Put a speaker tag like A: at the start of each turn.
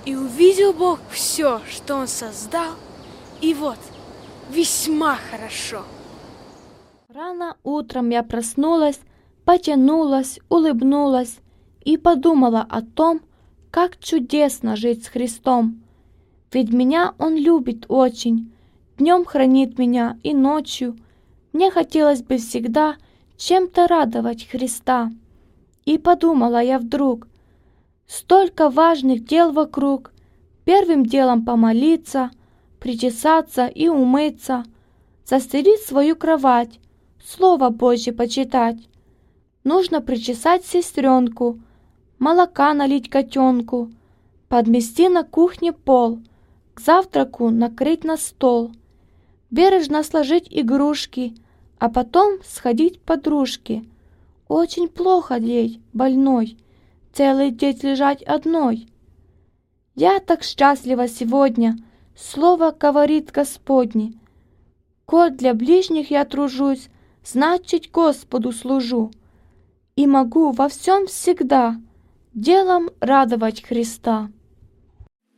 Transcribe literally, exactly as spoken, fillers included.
A: И увидел Бог все, что Он создал, и вот, весьма хорошо.
B: Рано утром я проснулась, потянулась, улыбнулась и подумала о том, как чудесно жить с Христом. Ведь меня Он любит очень, днем хранит меня и ночью. Мне хотелось бы всегда чем-то радовать Христа. И подумала я вдруг, столько важных дел вокруг. Первым делом помолиться, причесаться и умыться, застелить свою кровать, Слово Божье почитать. Нужно причесать сестренку, молока налить котенку, подмести на кухне пол, к завтраку накрыть на стол, бережно сложить игрушки, а потом сходить к подружке. Очень плохо ей, больной, целый день лежать одной. Я так счастлива сегодня, слово говорит Господне. Коль для ближних я тружусь, значит, Господу служу. И могу во всем всегда делом радовать Христа.